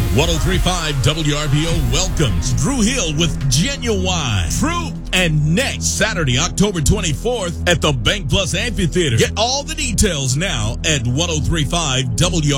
1035 WRBO welcomes Drew Hill with Genuine Fruit and next Saturday, October 24th at the Bank Plus Amphitheater. Get all the details now at 1035 WRBO.